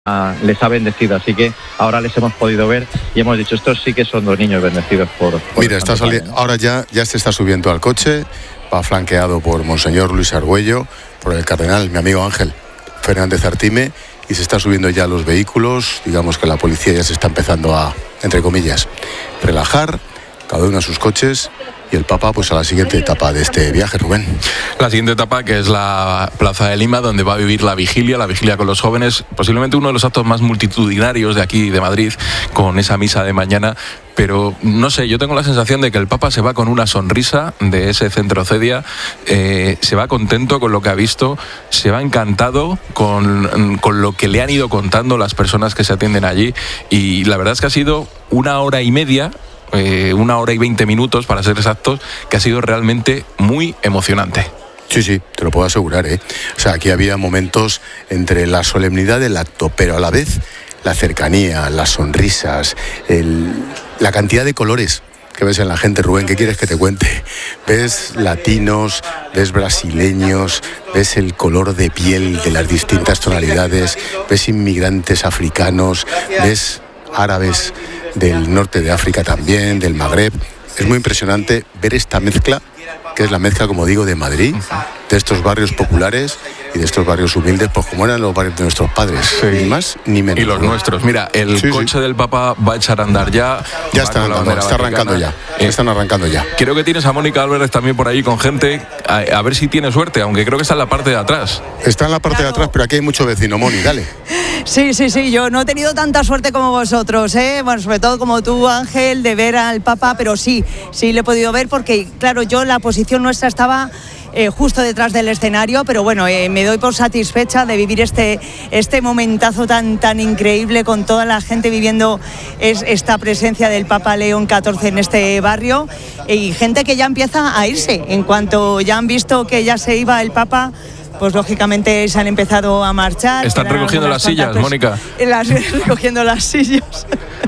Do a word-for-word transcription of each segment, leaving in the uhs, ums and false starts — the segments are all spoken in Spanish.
les ha bendecido, así que ahora les hemos podido ver y hemos dicho, estos sí que son dos niños bendecidos por... por Mira, está sali- ahora ya, ya se está subiendo al coche, va flanqueado por Monseñor Luis Argüello, por el cardenal, mi amigo Ángel Fernández Artime, y se está subiendo ya los vehículos. Digamos que la policía ya se está empezando a, entre comillas, relajar, cada uno a sus coches, y el Papa pues a la siguiente etapa de este viaje, Rubén. La siguiente etapa, que es la Plaza de Lima, donde va a vivir la vigilia, la vigilia con los jóvenes, posiblemente uno de los actos más multitudinarios de aquí, de Madrid, con esa misa de mañana. Pero no sé, yo tengo la sensación de que el Papa se va con una sonrisa de ese centro Cedia, eh, se va contento con lo que ha visto, se va encantado con, con lo que le han ido contando las personas que se atienden allí, y la verdad es que ha sido una hora y media, eh, una hora y veinte minutos para ser exactos, que ha sido realmente muy emocionante. Sí, sí, te lo puedo asegurar, ¿eh? O sea, aquí había momentos entre la solemnidad del acto, pero a la vez la cercanía, las sonrisas, el, la cantidad de colores que ves en la gente, Rubén. ¿Qué quieres que te cuente? Ves latinos, ves brasileños, ves el color de piel de las distintas tonalidades, ves inmigrantes africanos, ves árabes del norte de África también, del Magreb. Es muy impresionante ver esta mezcla, que es la mezcla, como digo, de Madrid, de estos barrios populares y de estos barrios humildes, pues como eran los barrios de nuestros padres, sí. Ni más ni menos. Y los nuestros. Mira, el sí, coche sí. del Papa va a echar a andar ya. Ya está andando, está arrancando ya. Eh, están arrancando ya. Creo que tienes a Mónica Álvarez también por ahí con gente, a, a ver si tiene suerte, aunque creo que está en la parte de atrás. Está en la parte claro. de atrás, pero aquí hay mucho vecino, Moni, dale. Sí, sí, sí, yo no he tenido tanta suerte como vosotros, ¿eh? Bueno, sobre todo como tú, Ángel, de ver al Papa, pero sí, sí le he podido ver porque, claro, yo la posición nuestra estaba Eh, justo detrás del escenario, pero bueno, eh, me doy por satisfecha de vivir este, este momentazo tan, tan increíble con toda la gente viviendo es, esta presencia del Papa León catorce en este barrio, y gente que ya empieza a irse. En cuanto ya han visto que ya se iba el Papa, pues lógicamente se han empezado a marchar. Están recogiendo las sillas, Mónica. Las, recogiendo las sillas.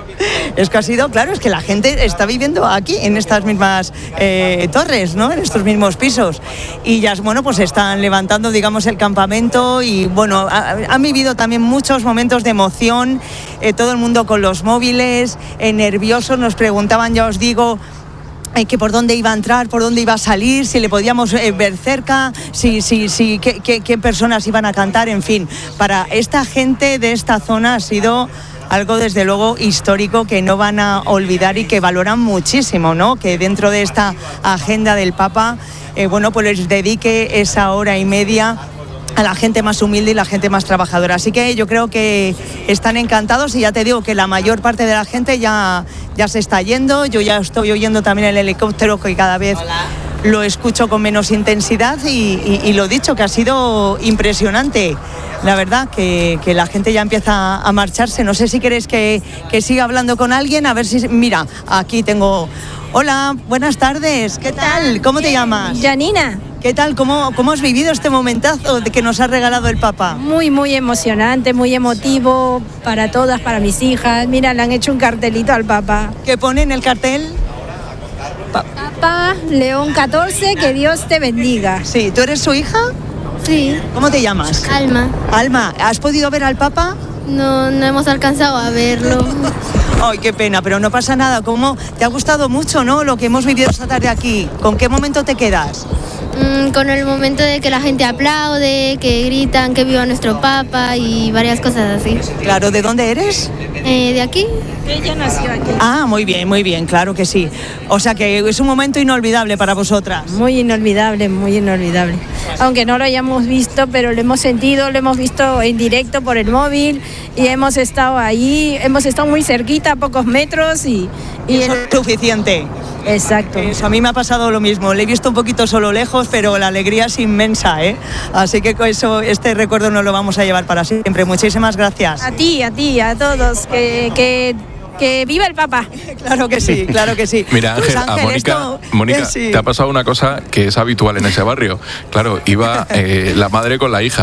Es que ha sido, claro, es que la gente está viviendo aquí, en estas mismas eh, torres, ¿no? En estos mismos pisos. Y ya, bueno, pues están levantando, digamos, el campamento y, bueno, ha, han vivido también muchos momentos de emoción, eh, todo el mundo con los móviles, eh, nerviosos, nos preguntaban, ya os digo, Eh, que por dónde iba a entrar, por dónde iba a salir, si le podíamos eh, ver cerca, si, si, si, qué, qué, qué personas iban a cantar, en fin. Para esta gente de esta zona ha sido algo desde luego histórico que no van a olvidar y que valoran muchísimo, ¿no? Que dentro de esta agenda del Papa, eh, bueno, pues les dedique esa hora y media a la gente más humilde y la gente más trabajadora. Así que yo creo que están encantados y ya te digo que la mayor parte de la gente ya, ya se está yendo. Yo ya estoy oyendo también el helicóptero, que cada vez Hola. lo escucho con menos intensidad y, y, y lo dicho, que ha sido impresionante. La verdad, que, que la gente ya empieza a marcharse. No sé si queréis que, que siga hablando con alguien, a ver si... Mira, aquí tengo... Hola, buenas tardes. ¿Qué tal? ¿Cómo te llamas? Janina. ¿Qué tal? ¿Cómo, cómo has vivido este momentazo de que nos ha regalado el Papa? Muy, muy emocionante, muy emotivo para todas, para mis hijas. Mira, le han hecho un cartelito al Papa. ¿Qué pone en el cartel? Pa- Papa León catorce, que Dios te bendiga. Sí, ¿tú eres su hija? Sí. ¿Cómo te llamas? Alma. Alma, ¿has podido ver al Papa? No, no hemos alcanzado a verlo. Ay, qué pena, pero no pasa nada. ¿Cómo? Te ha gustado mucho, ¿no? Lo que hemos vivido esta tarde aquí. ¿Con qué momento te quedas? Mm, con el momento de que la gente aplaude, que gritan que viva nuestro Papa y varias cosas así. Claro, ¿de dónde eres? Eh, ¿De aquí? Ella nació aquí. Ah, muy bien, muy bien, claro que sí. O sea que es un momento inolvidable para vosotras. Muy inolvidable, muy inolvidable. Aunque no lo hayamos visto, pero lo hemos sentido, lo hemos visto en directo por el móvil y hemos estado ahí, hemos estado muy cerquita, a pocos metros y... y eso es suficiente. Exacto. Eso, a mí me ha pasado lo mismo. Le he visto un poquito solo lejos, pero la alegría es inmensa, ¿eh? Así que con eso, este recuerdo nos lo vamos a llevar para siempre. Muchísimas gracias. A ti, a ti, a todos. Que, que, que viva el Papa. Claro que sí, claro que sí. Mira, Ángel, pues Ángel a Mónica, esto, Mónica eh, sí. te ha pasado una cosa que es habitual en ese barrio. Claro, iba eh, la madre con la hija.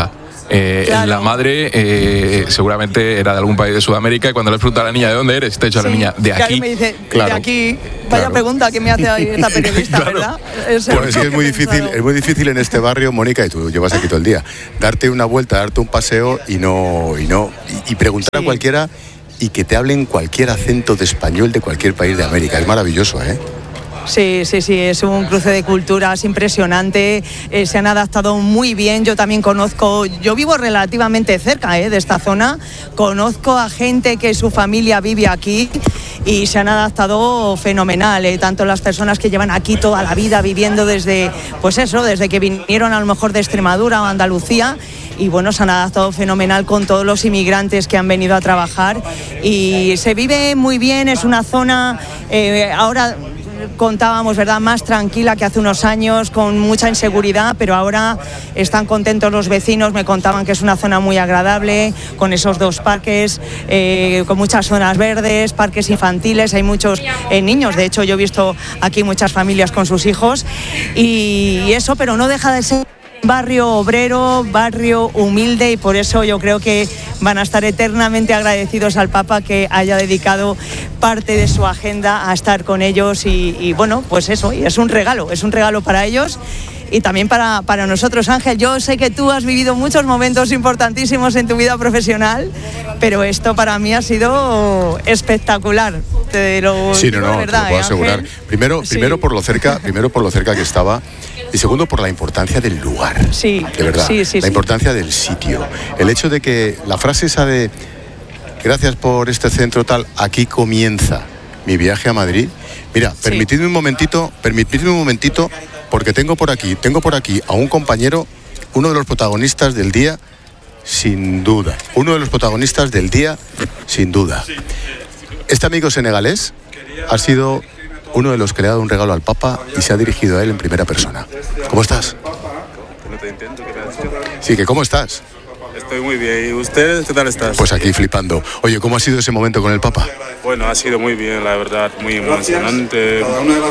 Eh, claro. La madre eh, seguramente era de algún país de Sudamérica y cuando le pregunta a la niña ¿de dónde eres? Te ha dicho sí, a la niña de aquí. Claro, me dice, claro, de aquí. Vaya claro. pregunta que me hace ahí esta periodista, claro. ¿verdad? Es, pues es que es muy difícil, es muy difícil en este barrio, Mónica, y tú llevas aquí todo el día, darte una vuelta, darte un paseo y no y no y, y preguntar sí. a cualquiera y que te hablen cualquier acento de español de cualquier país de América. Es maravilloso, ¿eh? Sí, sí, sí, es un cruce de culturas impresionante, eh, se han adaptado muy bien. Yo también conozco, yo vivo relativamente cerca eh, de esta zona, conozco a gente que su familia vive aquí y se han adaptado fenomenal, eh, tanto las personas que llevan aquí toda la vida viviendo desde, pues eso, desde que vinieron a lo mejor de Extremadura o Andalucía. Y bueno, se han adaptado fenomenal con todos los inmigrantes que han venido a trabajar y se vive muy bien, es una zona eh, ahora contábamos, ¿verdad?, más tranquila que hace unos años, con mucha inseguridad, pero ahora están contentos los vecinos, me contaban que es una zona muy agradable, con esos dos parques, eh, con muchas zonas verdes, parques infantiles, hay muchos eh, niños, de hecho yo he visto aquí muchas familias con sus hijos y, y eso, pero no deja de ser barrio obrero, barrio humilde y por eso yo creo que van a estar eternamente agradecidos al Papa que haya dedicado parte de su agenda a estar con ellos y, y bueno, pues eso, y es un regalo, es un regalo para ellos y también para, para nosotros. Ángel, yo sé que tú has vivido muchos momentos importantísimos en tu vida profesional, pero esto para mí ha sido espectacular. Te lo sí, no, no, verdad, te lo puedo ¿eh, asegurar. Primero, sí. primero por lo cerca, primero por lo cerca que estaba. Y segundo, por la importancia del lugar. Sí, de verdad. Sí, sí, la sí. importancia del sitio. El hecho de que la frase esa de gracias por este centro tal, aquí comienza mi viaje a Madrid. Mira, sí. permitidme un momentito, permitidme un momentito, porque tengo por aquí, tengo por aquí a un compañero, uno de los protagonistas del día, sin duda. Uno de los protagonistas del día, sin duda. Este amigo senegalés ha sido uno de los que le ha dado un regalo al Papa y se ha dirigido a él en primera persona. ¿Cómo estás? No te entiendo, ¿qué sí, que ¿cómo estás? Estoy muy bien. ¿Y usted qué tal estás? Pues aquí flipando. Oye, ¿cómo ha sido ese momento con el Papa? Bueno, ha sido muy bien, la verdad, muy emocionante.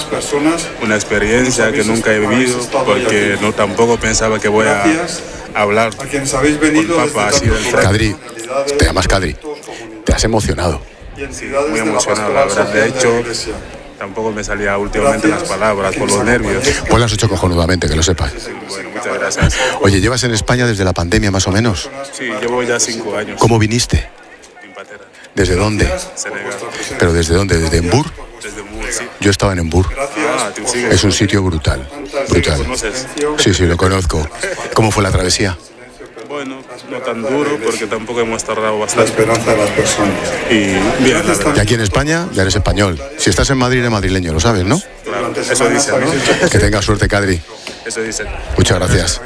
Una experiencia que nunca he vivido porque no tampoco pensaba que voy a hablar con el Papa así del frente. Kadri, te llamas Kadri. Te has emocionado. Sí, muy emocionado, la verdad. De hecho, tampoco me salía últimamente las palabras por los nervios. Pues las he hecho cojonudamente, que lo sepas. Sí, bueno, muchas gracias. Oye, ¿llevas en España desde la pandemia más o menos? Sí, llevo ya cinco años. ¿Cómo viniste? En patera. ¿Desde dónde? Senegal. ¿Pero desde dónde? ¿Desde Embur? Desde Embur, sí. Yo estaba en Embur. Ah, ¿tú sigues? Es un sitio brutal. Brutal. ¿Lo conoces? Sí, sí, lo conozco. ¿Cómo fue la travesía? Bueno, no tan duro porque tampoco hemos tardado bastante. La esperanza de las personas. Y bien, la verdad. Y aquí en España ya eres español. Si estás en Madrid eres madrileño, lo sabes, ¿no? Claro, eso dicen, ¿no? Que tengas suerte, Kadri. Eso dicen. Muchas gracias.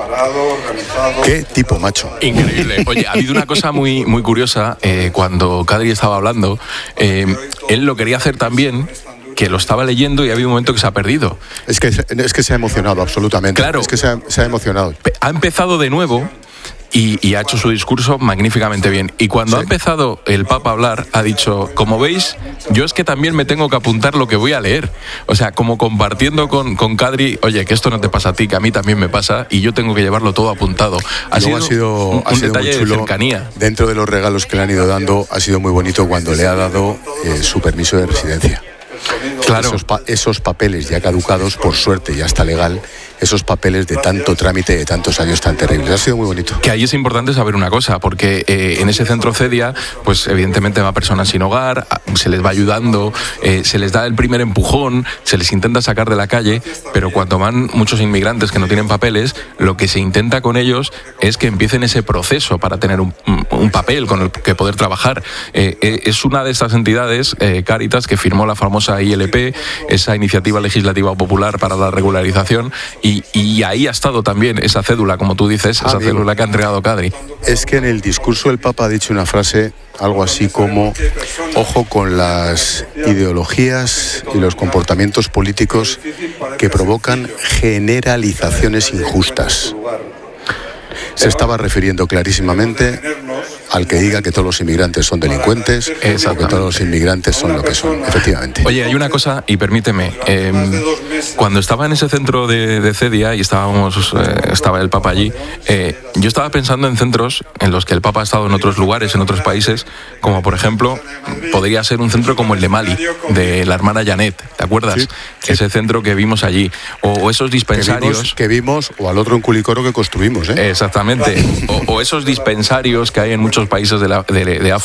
Qué tipo, macho. Increíble. Oye, ha habido una cosa muy, muy curiosa. Eh, cuando Kadri estaba hablando, eh, él lo quería hacer también, que lo estaba leyendo y había un momento que se ha perdido. Es que, es que se ha emocionado, absolutamente. Claro. Es que se ha, se ha emocionado. Ha empezado de nuevo y, y ha hecho su discurso magníficamente bien. Y cuando sí. ha empezado el Papa a hablar, ha dicho, como veis, yo es que también me tengo que apuntar lo que voy a leer. O sea, como compartiendo con, con Kadri, oye, que esto no te pasa a ti, que a mí también me pasa, y yo tengo que llevarlo todo apuntado. Ha sido, ha sido, un, ha un sido detalle muy chulo. De cercanía. Dentro de los regalos que le han ido dando, ha sido muy bonito cuando le ha dado eh, su permiso de residencia. Claro. Esos, pa- esos papeles ya caducados, por suerte ya está legal, esos papeles de tanto trámite, de tantos años tan terribles. Ha sido muy bonito. Que ahí es importante saber una cosa, porque eh, en ese centro CEDIA, pues evidentemente va personas sin hogar, se les va ayudando, eh, se les da el primer empujón, se les intenta sacar de la calle, pero cuando van muchos inmigrantes que no tienen papeles, lo que se intenta con ellos es que empiecen ese proceso para tener un, un papel con el que poder trabajar. Eh, eh, es una de estas entidades, eh, Cáritas, que firmó la famosa I L P, esa iniciativa legislativa popular para la regularización, y, y ahí ha estado también esa cédula, como tú dices, esa Amigo, cédula que ha entregado Kadri. Es que en el discurso el Papa ha dicho una frase, algo así como, ojo con las ideologías y los comportamientos políticos que provocan generalizaciones injustas. Se estaba refiriendo clarísimamente al que diga que todos los inmigrantes son delincuentes o que todos los inmigrantes son lo que son, efectivamente. Oye, hay una cosa, y permíteme, eh, cuando estaba en ese centro de, de Cedia y estábamos, eh, estaba el Papa allí, eh, yo estaba pensando en centros en los que el Papa ha estado en otros lugares, en otros países, como por ejemplo, podría ser un centro como el de Mali, de la hermana Janet, ¿te acuerdas? Sí, sí. Ese centro que vimos allí, o, o esos dispensarios... Que vimos, que vimos, o al otro en Culicoro que construimos, ¿eh? Exactamente, o, o esos dispensarios que hay en muchos países de, la, de, de África,